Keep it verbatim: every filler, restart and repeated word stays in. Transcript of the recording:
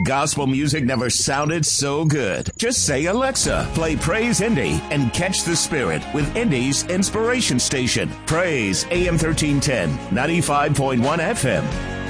Gospel music never sounded so good. Just say, Alexa, play Praise Indy and catch the spirit with Indy's inspiration station. Praise A M thirteen ten, ninety-five point one F M.